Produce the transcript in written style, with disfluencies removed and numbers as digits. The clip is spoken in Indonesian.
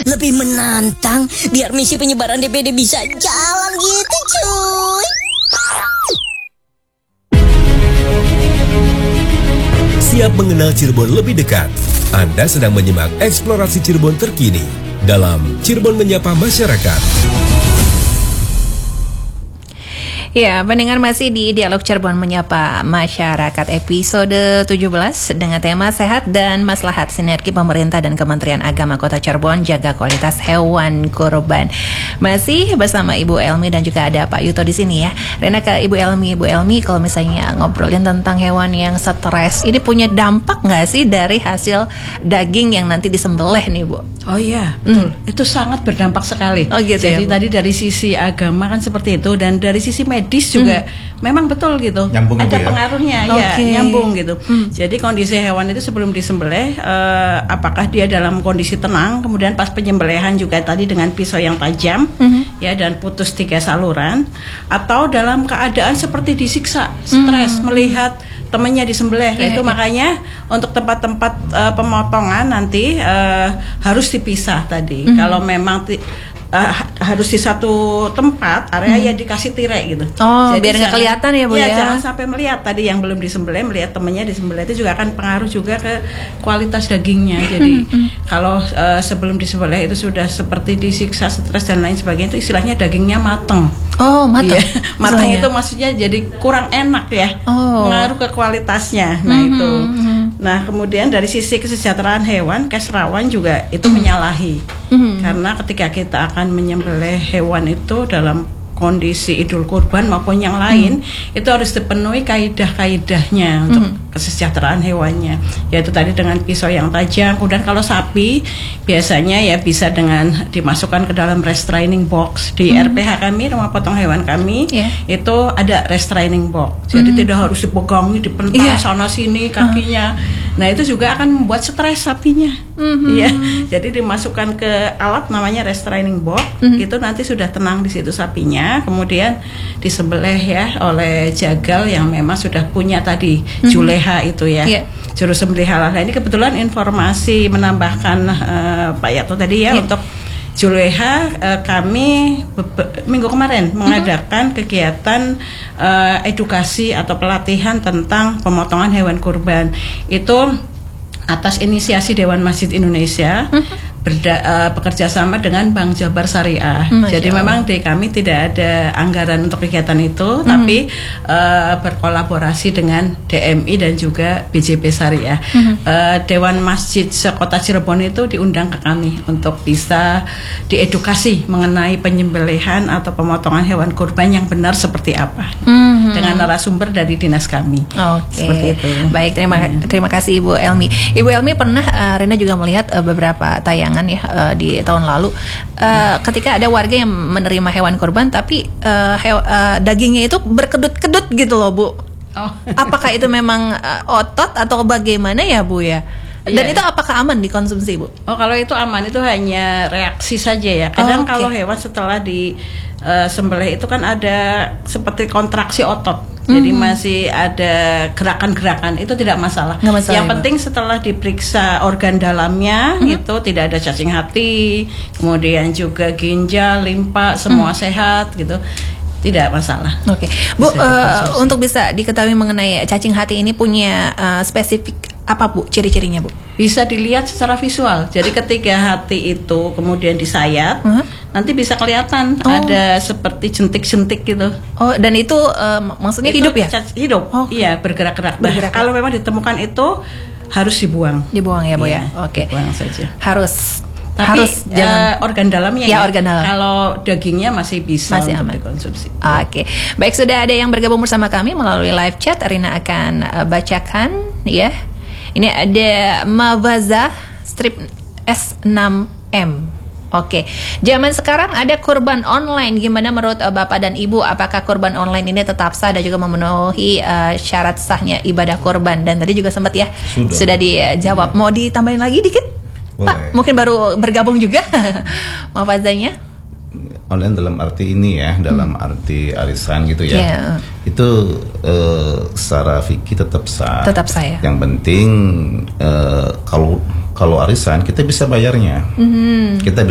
lebih menantang, biar misi penyebaran DBD bisa jalan gitu cuy. Siap mengenal Cirebon lebih dekat? Anda sedang menyimak eksplorasi Cirebon terkini dalam Cirebon Menyapa Masyarakat. Ya, pendengar masih di Dialog Cirebon Menyapa Masyarakat episode 17 dengan tema Sehat dan Maslahat Sinergi Pemerintah dan Kementerian Agama Kota Cirebon Jaga Kualitas Hewan Kurban. Masih bersama Ibu Elmi dan juga ada Pak Yuto di sini ya. Rena ke Ibu Elmi. Ibu Elmi, kalau misalnya ngobrolin tentang hewan yang stres, ini punya dampak nggak sih dari hasil daging yang nanti disembelih nih, Bu? Oh iya, betul. Itu sangat berdampak sekali. Oh gitu. Jadi ya, tadi dari sisi agama kan seperti itu, dan dari sisi medis juga memang betul gitu. Nyambung ada gitu ya? pengaruhnya, ya nyambung gitu. Jadi kondisi hewan itu sebelum disembelih, apakah dia dalam kondisi tenang, kemudian pas penyembelihan juga tadi dengan pisau yang tajam, ya, dan putus 3 saluran, atau dalam keadaan seperti disiksa, stres melihat temannya disembelih. Itu makanya untuk tempat-tempat pemotongan nanti harus dipisah tadi. Kalau memang harus di satu tempat area ya dikasih tirai gitu. Oh, jadi biar nggak kelihatan ya, Bu ya. Jangan sampai melihat tadi yang belum disembelih, melihat temannya disembelih, itu juga akan pengaruh juga ke kualitas dagingnya. Jadi kalau sebelum disembelih itu sudah seperti disiksa, stres dan lain sebagainya, itu istilahnya dagingnya mateng. Oh, mateng. Iya. Mateng itu maksudnya jadi kurang enak ya. Pengaruh ke kualitasnya. Nah, itu. Nah, kemudian dari sisi kesejahteraan hewan, Kesrawan juga itu menyalahi. Karena ketika kita akan menyembelih hewan itu dalam kondisi Idul Kurban maupun yang lain, itu harus dipenuhi kaidah-kaidahnya untuk kesejahteraan hewannya, yaitu tadi dengan pisau yang tajam. Kemudian kalau sapi biasanya ya bisa dengan dimasukkan ke dalam restraining box di RPH kami, rumah potong hewan kami, itu ada restraining box. Jadi tidak harus dipegangi, dipentang sana sini kakinya. Nah, itu juga akan membuat stres sapinya. Ya, jadi dimasukkan ke alat namanya restraining box, itu nanti sudah tenang di situ sapinya, kemudian disembelih ya oleh jagal yang memang sudah punya tadi juleha itu ya. Juru sembelih halal. Nah, ini kebetulan informasi menambahkan Pak Yato tadi ya, untuk juleha kami minggu kemarin mengadakan kegiatan edukasi atau pelatihan tentang pemotongan hewan kurban. Itu atas inisiasi Dewan Masjid Indonesia bekerja sama dengan Bank Jabar Syariah. Jadi memang di kami tidak ada anggaran untuk kegiatan itu, tapi berkolaborasi dengan DMI dan juga BJP Syariah. Dewan Masjid Sekota Cirebon itu diundang ke kami untuk bisa diedukasi mengenai penyembelihan atau pemotongan hewan kurban yang benar seperti apa, dengan narasumber dari dinas kami. Seperti itu. Baik, terima kasih Ibu Elmi. Ibu Elmi pernah Rena juga melihat beberapa tayangan ya di tahun lalu, ketika ada warga yang menerima hewan kurban tapi dagingnya itu berkedut-kedut gitu loh, Bu. Apakah itu memang otot atau bagaimana ya, Bu ya? Dan itu apakah aman dikonsumsi, Bu? Kalau itu aman, itu hanya reaksi saja ya. Kadang kalau hewan setelah disembelih itu kan ada seperti kontraksi otot. Jadi masih ada gerakan-gerakan, itu tidak masalah. Yang penting setelah diperiksa organ dalamnya itu tidak ada cacing hati, kemudian juga ginjal, limpa, semua sehat gitu. Tidak masalah. Bu, untuk bisa diketahui mengenai cacing hati ini punya spesifik apa, Bu, ciri-cirinya, Bu? Bisa dilihat secara visual. Jadi ketika hati itu kemudian disayat, nanti bisa kelihatan ada seperti jentik-jentik gitu. Dan itu maksudnya itu hidup ya? Hidup. Iya, bergerak-gerak. Kalau memang ditemukan itu harus dibuang. Dibuang ya, Bu ya. Buang saja. Tapi jangan organ dalamnya ya. Organ dalam. Kalau dagingnya masih bisa aman dikonsumsi. Baik, sudah ada yang bergabung bersama kami melalui live chat. Rina akan bacakan ya. Ini ada Mawaza strip S6M. Zaman sekarang ada kurban online. Gimana menurut Bapak dan Ibu? Apakah kurban online ini tetap sah dan juga memenuhi syarat sahnya ibadah kurban? Dan tadi juga sempat ya sudah dijawab. Mau ditambahin lagi dikit? Boleh. Pak, mungkin baru bergabung juga. Mafazanya? Online dalam arti ini ya, dalam arti arisan gitu ya. Itu secara fikih tetap sah. Tetap sah ya. Yang penting kalau arisan kita bisa bayarnya. Kita